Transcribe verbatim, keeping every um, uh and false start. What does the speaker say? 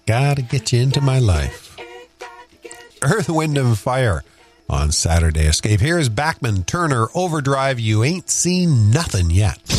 Gotta get you into my life. Earth, Wind, and Fire on Saturday Escape. Here's Bachman Turner Overdrive. You ain't seen nothing yet.